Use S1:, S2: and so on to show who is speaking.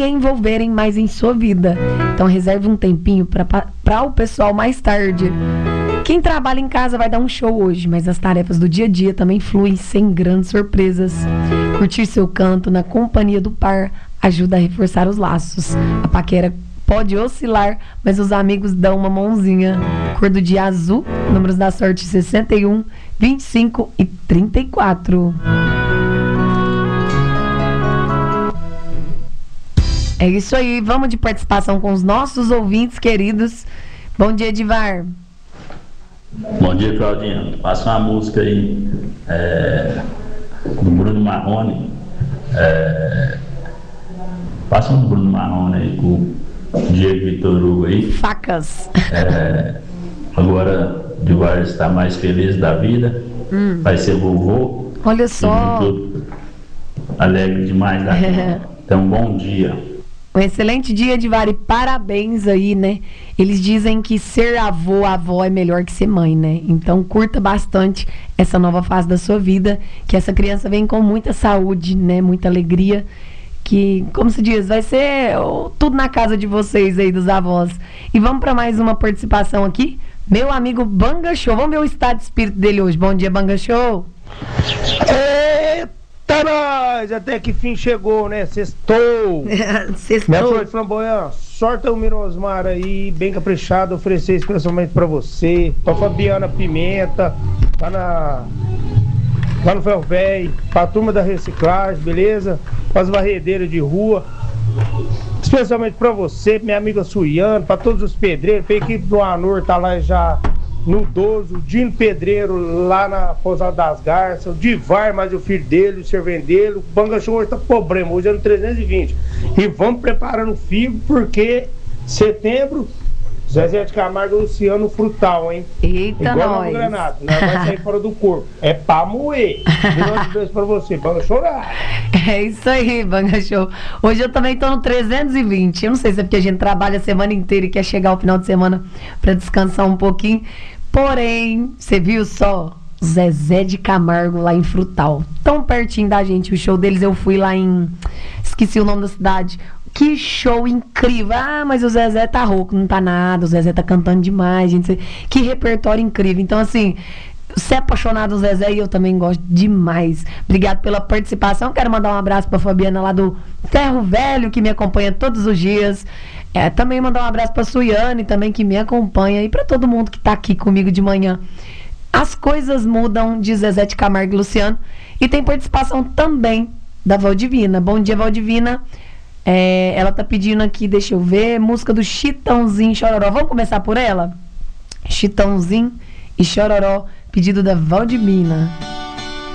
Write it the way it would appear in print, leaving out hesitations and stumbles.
S1: se envolverem mais em sua vida. Então reserve um tempinho para o pessoal mais tarde. Quem trabalha em casa vai dar um show hoje, mas as tarefas do dia a dia também fluem sem grandes surpresas. Curtir seu canto na companhia do par ajuda a reforçar os laços. A paquera pode oscilar, mas os amigos dão uma mãozinha. Cor do dia azul, números da sorte 61, 25 e 34. É isso aí, vamos de participação com os nossos ouvintes queridos. Bom dia, Edivar.
S2: Bom dia, Claudinha. Passa uma música aí do Bruno Marrone. Passa um do Bruno Marrone aí com o Diego Vitor Hugo aí.
S1: Facas.
S2: Agora o Edivar está mais feliz da vida. Vai ser vovô.
S1: Olha só.
S2: Alegre demais da vida. Então, bom dia.
S1: Um excelente dia, Edivar, e parabéns aí, né? Eles dizem que ser avó é melhor que ser mãe, né? Então curta bastante essa nova fase da sua vida, que essa criança vem com muita saúde, né? Muita alegria, que, como se diz, vai ser tudo na casa de vocês aí, dos avós. E vamos para mais uma participação aqui. Meu amigo Banga Show, vamos ver o estado de espírito dele hoje. Bom dia, Banga Show.
S3: Eita, nós! Até que fim chegou, né? Sextou! Minha flor de flamboyant, sorta o Mirosmar aí, bem caprichado, oferecer especialmente pra você, pra Fabiana Pimenta, lá no Ferro Velho, pra turma da reciclagem, beleza? Pra as varredeiras de rua, especialmente pra você, minha amiga Suiane, pra todos os pedreiros, pra equipe do Anor, tá lá já no 12, o Dino Pedreiro lá na Pousada das Garças, o Divar, mais o filho dele, o servendeiro. O Banga Show hoje tá problema, hoje é no 320. E vamos preparando o figo, porque setembro, Zezé de Camargo e Luciano Frutal, hein?
S1: Eita,
S3: igual
S1: nós.
S3: Granada, não vai sair fora do corpo. É pra moer. Um beijo pra você, Banga chorar.
S1: É isso aí, Banga Show. Hoje eu também tô no 320. Eu não sei se é porque a gente trabalha a semana inteira e quer chegar ao final de semana pra descansar um pouquinho. Porém, você viu só? Zezé de Camargo lá em Frutal. Tão pertinho da gente. O show deles eu fui lá em... Esqueci o nome da cidade. Que show incrível. Ah, mas o Zezé tá rouco. Não tá nada. O Zezé tá cantando demais, gente. Que repertório incrível. Então, assim... Você é apaixonado do Zezé e eu também gosto demais. Obrigado pela participação. Quero mandar um abraço pra Fabiana lá do Ferro Velho, que me acompanha todos os dias. Também mandar um abraço pra Suiane, também, que me acompanha. E pra todo mundo que tá aqui comigo de manhã. As coisas mudam, de Zezé de Camargo e Luciano. E tem participação também da Valdivina. Bom dia, Valdivina. Ela tá pedindo aqui, deixa eu ver, música do Chitãozinho e Chororó. Vamos começar por ela? Chitãozinho e Chororó. Pedido da Valdivina.